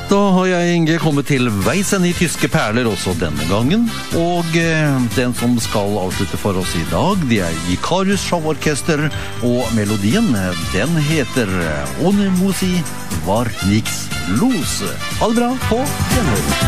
Da har jeg, Inge, kommet til veis ende i tyske perler også denne gangen. Og den som skal avslutte for oss i dag, det er Icarus Showorkester, og melodien, den heter Ohne Musi war nix los. Ha det bra, på gjenhør.